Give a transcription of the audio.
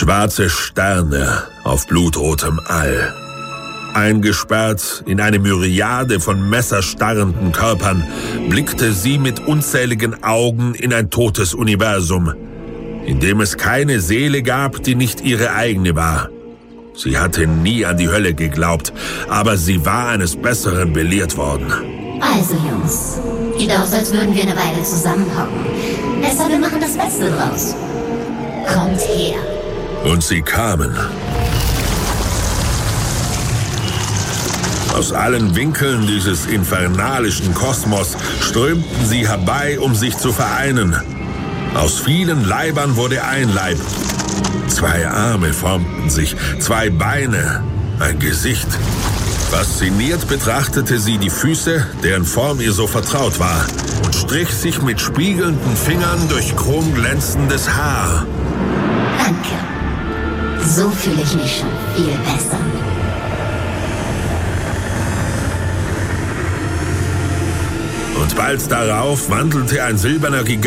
Schwarze Sterne auf blutrotem All. Eingesperrt in eine Myriade von messerstarrenden Körpern, blickte sie mit unzähligen Augen in ein totes Universum, in dem es keine Seele gab, die nicht ihre eigene war. Sie hatte nie an die Hölle geglaubt, aber sie war eines Besseren belehrt worden. Also Jungs, sieht aus, als würden wir eine Weile zusammenhocken. Besser, wir machen das Beste draus. Kommt her. Und sie kamen. Aus allen Winkeln dieses infernalischen Kosmos strömten sie herbei, um sich zu vereinen. Aus vielen Leibern wurde ein Leib. 2 Arme formten sich, 2 Beine, ein Gesicht. Fasziniert betrachtete sie die Füße, deren Form ihr so vertraut war, und strich sich mit spiegelnden Fingern durch chromglänzendes Haar. Danke. So fühle ich mich schon viel besser. Und bald darauf wandelte ein silberner Gigant